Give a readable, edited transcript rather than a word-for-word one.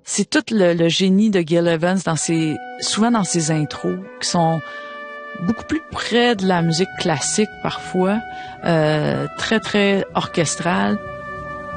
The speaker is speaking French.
c'est tout le génie de Gil Evans souvent dans ses intros, qui sont beaucoup plus près de la musique classique parfois, très, très orchestrale.